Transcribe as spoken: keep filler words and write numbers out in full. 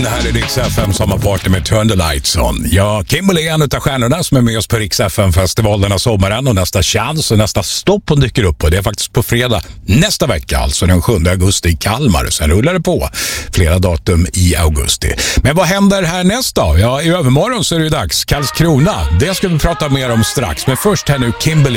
här är Rix F M sommarparty med Turn the Lights On. Ja, Kimberly är en av stjärnorna som är med oss på Rix F M-festivalen av sommaren och nästa chans och nästa stopp hon dyker upp på. Det är faktiskt på fredag nästa vecka, alltså den sjunde augusti i Kalmar. Sen rullar det på flera datum i augusti. Men vad händer här nästa? Ja, i övermorgon så är det ju dags. Karlskrona, det ska vi prata mer om strax. Men först här nu Kimberly.